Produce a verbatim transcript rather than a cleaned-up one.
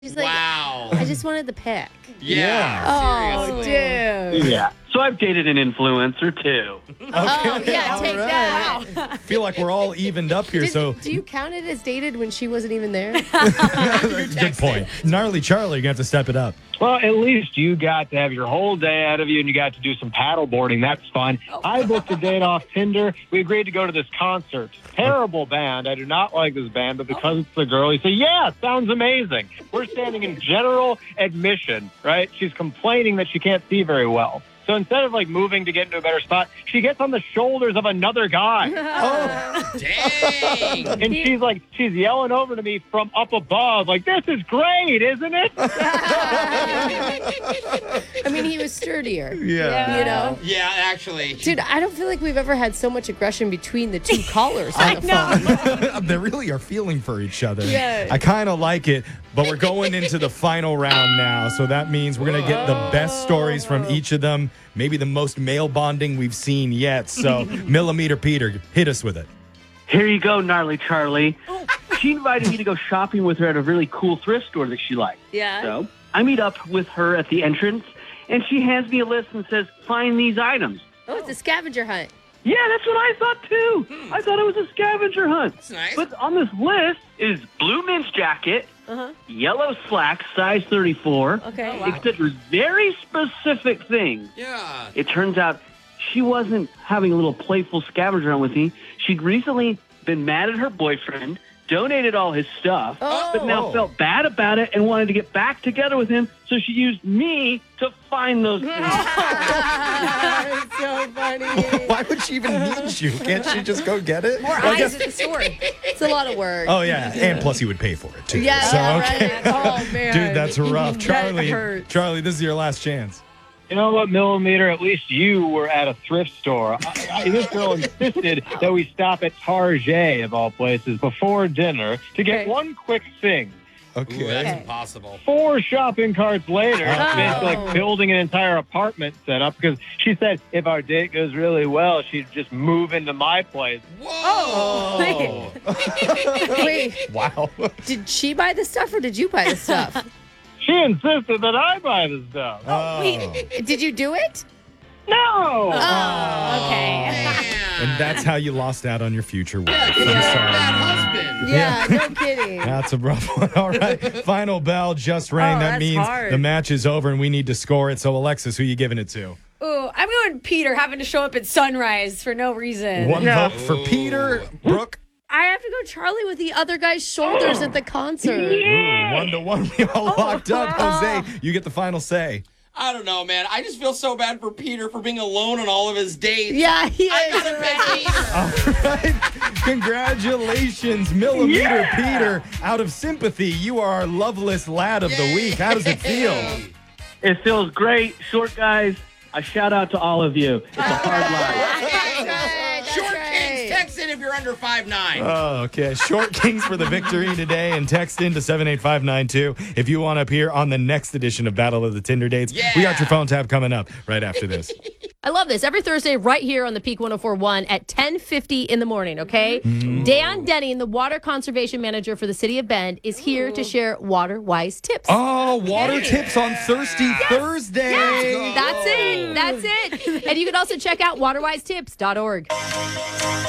She's like, Wow. I just wanted the pic. Yeah. Oh, Seriously. dude. Yeah. So I've dated an influencer too. Oh, yeah, all take right. that. Feel like we're all evened up here, Did- so do you count it as dated when she wasn't even there? good point. Gnarly Charlie, you're gonna have to step it up. Well, at least you got to have your whole day out of you and you got to do some paddle boarding. That's fun. I booked a date off Tinder. We agreed to go to this concert. Terrible band. I do not like this band, but because it's the girl, he said, yeah, sounds amazing. We're standing in general admission, right? She's complaining that she can't see very well. So instead of like moving to get into a better spot, she gets on the shoulders of another guy. Oh, Dang. And she's like, she's yelling over to me from up above, like, this is great, isn't it? I mean, he was sturdier. yeah. You know? Yeah, actually. Dude, I don't feel like we've ever had so much aggression between the two callers on the phone. They really are feeling for each other. Yeah. I kind of like it, but we're going into the final round now, so that means we're going to get the best stories from each of them, maybe the most male bonding we've seen yet. So, Millimeter Peter, hit us with it. Here you go, gnarly Charlie. She invited me to go shopping with her at a really cool thrift store that she liked. Yeah. So I meet up with her at the entrance, and she hands me a list and says, find these items. Oh, it's a scavenger hunt. Yeah, that's what I thought, too. I thought it was a scavenger hunt. That's nice. But on this list is blue men's jacket, Uh-huh. yellow slacks, size thirty-four, Okay. et cetera. Very specific things. Yeah. It turns out she wasn't having a little playful scavenger hunt with me. She'd recently been mad at her boyfriend, donated all his stuff, but now Oh. felt bad about it and wanted to get back together with him. So she used me to find those things. It's so funny. Why would she even need you? Can't she just go get it? More Well, I eyes guess- at the store. It's a lot of work. Oh, yeah. And plus, he would pay for it, too. Yeah, So, yeah, okay. right. Oh, man. Dude, that's rough. That Charlie, hurts. Charlie, this is your last chance. You know what, Millimeter? At least you were at a thrift store. I, I, this girl insisted that we stop at Target, of all places, before dinner to get Okay. one quick thing. Ooh, Okay. that's Okay. impossible. Four shopping carts later, Oh. basically like building an entire apartment setup because she said if our date goes really well, she'd just move into my place. Whoa. Wait, Wow. did she buy the stuff or did you buy the stuff? She insisted that I buy the stuff. Oh. Did you do it? No! Oh, Okay. And that's how you lost out on your future wife. I'm sorry. Bad man. husband. Yeah, no kidding. That's a rough one. All right. Final bell just rang. Oh, that that's means hard. the match is over and we need to score it. So, Alexis, who you giving it to? Ooh, I'm going Peter having to show up at sunrise for no reason. One vote for Peter. Brooke. I have to go Charlie with the other guy's shoulders at the concert. Ooh, one to one. We all locked up. Jose, you get the final say. I don't know, man. I just feel so bad for Peter for being alone on all of his dates. Yeah, he I is. gotta pick Peter. All right. Congratulations, Millimeter Peter. Out of sympathy, you are our loveless lad of the week. How does it feel? It feels great. Short guys, a shout out to all of you. It's a hard life. That's right. That's Short right. Kings, text in if you're under five nine. Oh, okay. Short Kings for the victory today, and text in to seven eight five nine two if you want to appear on the next edition of Battle of the Tinder Dates. Yeah. We got your phone tab coming up right after this. I love this. Every Thursday, right here on the Peak one oh four point one at ten fifty in the morning, okay? Dan Denning, the water conservation manager for the city of Bend, is here to share water-wise tips. Oh, water tips on Thirsty Thursday. That's it. That's it. And you can also check out water wise tips dot org.